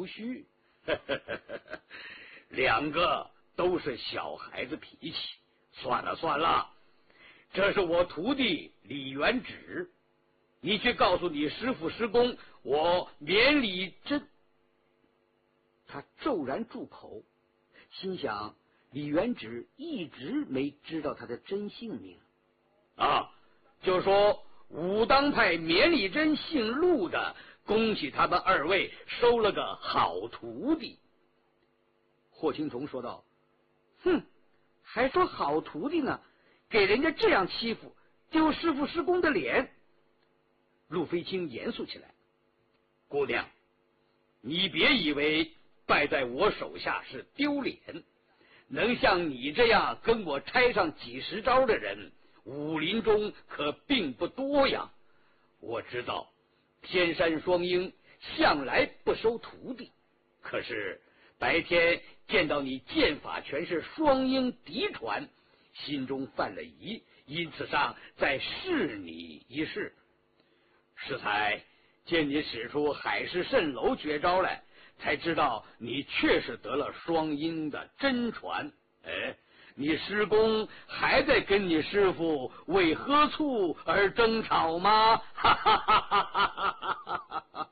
须。两个都是小孩子脾气，算了算了，这是我徒弟李元直，你去告诉你师父师公，我免礼真。他骤然住口，心想李元直一直没知道他的真姓名啊，就说武当派免礼真姓陆的，恭喜他们二位收了个好徒弟。霍青桐说道：哼，还说好徒弟呢，给人家这样欺负，丢师父师公的脸。陆飞青严肃起来：姑娘，你别以为败在我手下是丢脸，能像你这样跟我拆上几十招的人，武林中可并不多呀。我知道天山双鹰向来不收徒弟，可是白天见到你剑法全是双鹰嫡传，心中犯了疑，因此上再试你一试。适才见你使出海市蜃楼绝招来，才知道你确实得了双鹰的真传。哎，你师公还在跟你师父为喝醋而争吵吗？哈哈哈哈哈哈！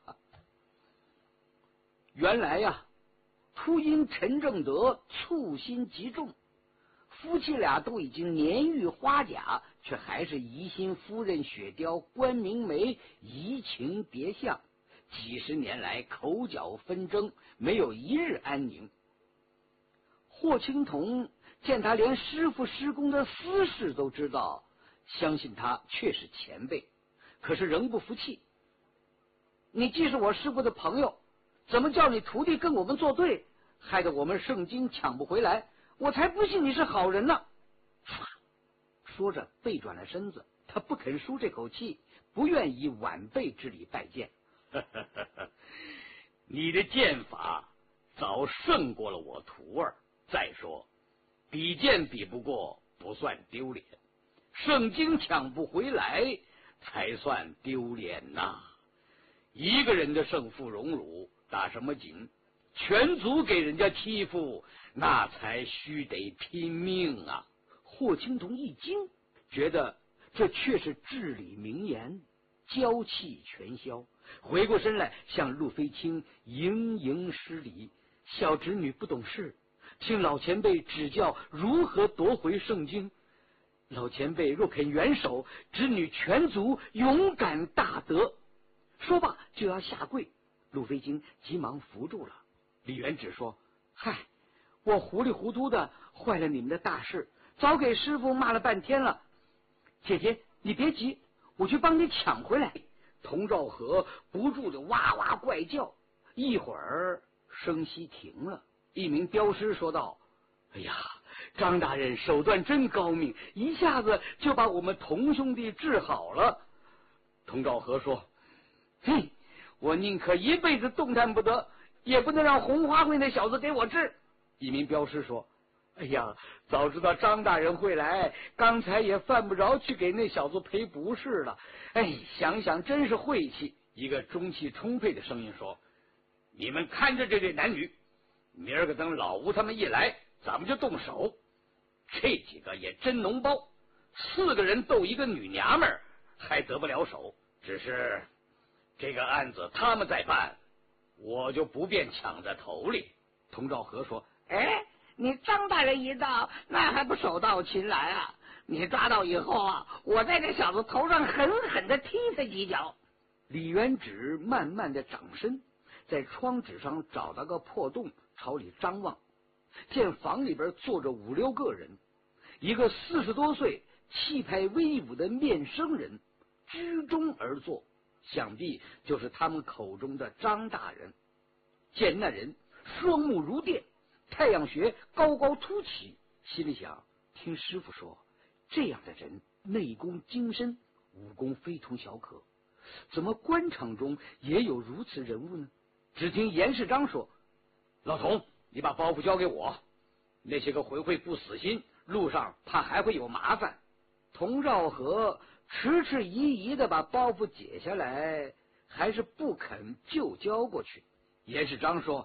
原来呀，秃鹰陈正德醋心极重，夫妻俩都已经年逾花甲，却还是疑心夫人雪貂关明梅移情别相，几十年来口角纷争，没有一日安宁。霍青桐见他连师父师公的私事都知道，相信他确是前辈，可是仍不服气。你既是我师父的朋友，怎么叫你徒弟跟我们作对，害得我们圣经抢不回来？我才不信你是好人呢！说着背转了身子，他不肯输这口气，不愿以晚辈之礼拜见。你的剑法早胜过了我徒儿，再说比剑比不过不算丢脸，圣经抢不回来才算丢脸呐！一个人的胜负荣辱打什么紧？全族给人家欺负，那才须得拼命啊！霍青桐一惊，觉得这却是至理名言，娇气全消，回过身来向陆飞青盈盈施礼：小侄女不懂事，请老前辈指教如何夺回圣经。老前辈若肯援手，侄女全族勇敢大德。说罢就要下跪，陆飞青急忙扶住了。李元只说：嗨，我糊里糊涂的坏了你们的大事，早给师父骂了半天了。姐姐你别急，我去帮你抢回来。童兆和不住的哇哇怪叫，一会儿声息停了。一名镖师说道：哎呀，张大人手段真高明，一下子就把我们童兄弟治好了。童兆和说：嘿，我宁可一辈子动弹不得，也不能让红花会那小子给我治。一名镖师说：哎呀，早知道张大人会来，刚才也犯不着去给那小子赔不是了。哎，想想真是晦气。一个中气充沛的声音说：你们看着这对男女，明儿个等老吴他们一来，咱们就动手。这几个也真脓包，4个人斗一个女娘们儿还得不了手，只是这个案子他们在办，我就不便抢在头里。童兆和说：哎，你张大人一到，那还不手到擒来啊？你抓到以后啊，我在这小子头上狠狠的踢他几脚。李元直慢慢的长身，在窗纸上找到个破洞，朝里张望，见房里边坐着5、6个人，一个40多岁气派威武的面生人居中而坐，想必就是他们口中的张大人。见那人双目如电，太阳穴高高凸起，心里想：听师傅说，这样的人内功精深，武功非同小可，怎么官场中也有如此人物呢？只听严世章说：老童，你把包袱交给我，那些个回会不死心，路上怕还会有麻烦。童兆和迟迟疑疑的把包袱解下来，还是不肯就交过去。严世章说：